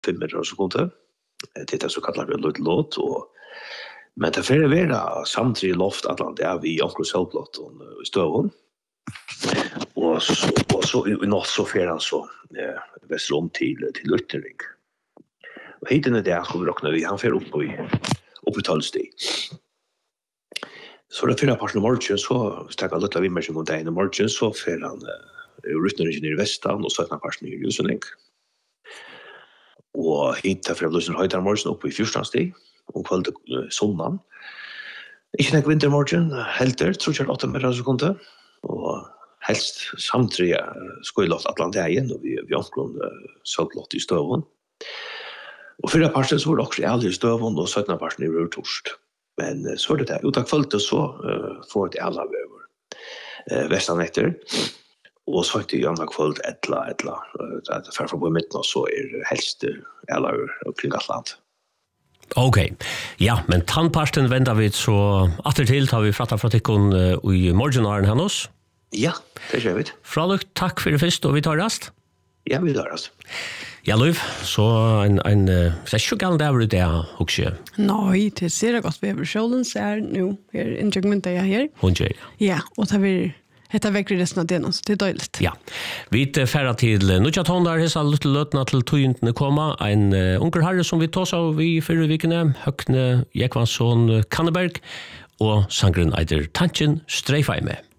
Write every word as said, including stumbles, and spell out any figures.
fem meter sekunder. Det er det så kallar vi låt, og men det får være samtidig loft at det er vi i omkring selvblått i støven. Og så, og så i natt så fer han så eh, vester om til, til Yttering. Og hiten er det han skulle råkne vi, han fer opp i, opp i tolvsteg. Så det fyrer parten av morgen, så stakk han litt av vimmer som om dagen i morgen, så fer han eh, Ryttering nere i Vestan, og søkna parten i Ljusending. Og hiten fer av Lysen Høydar morgen opp i fjortsteg, og kvalitet uh, sondagen. Ikke nek vintermorgen, helter, tror jeg åtte meter sekunder, og helst samtidig skoilott Atlanteien, og vi, vi omkring uh, sølvblått i støven. Og fyrre parten så var det også ærlig i støven, og søttende parten i rørtorst. Men uh, så var det det. Utak kvalitet så uh, får det alle over uh, vestan etter, og så ikke andre kvalitet etla, etla. Uh, det er for på midten, og så er helst uh, alle over kring Atlant. Okej. Ja, men tannparsten väntar vi så åter till tar vi fratta från tikon uh, i morgonaren här oss. Ja, det gör vi. Fraluk, tack för det först och vi tar rast. Ja, vi tar rast. Ja, Løv, så en en uh, så är ju gammal där det också. Nej, det ser det gott vi över själven så är nu är injugment där här. Hon säger. Ja, och tar vi Hetta vekkri resten av den, så det er døyligt. Ja. Vi færa til Nudja Tondar, hessa lille løtna til tøyntene koma. En uh, unger herre som vi tås av i fyrre vikene, Høgne Jekvansson Kanneberg, og sangren eider Tantjen Streifheime.